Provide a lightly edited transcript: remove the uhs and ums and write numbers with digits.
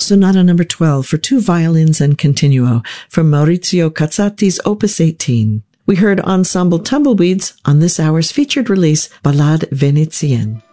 Sonata number 12 for 2 violins and continuo from Maurizio Cazzati's Opus 18. We heard Ensemble Tumbleweeds on this hour's featured release, Ballade Vénitienne.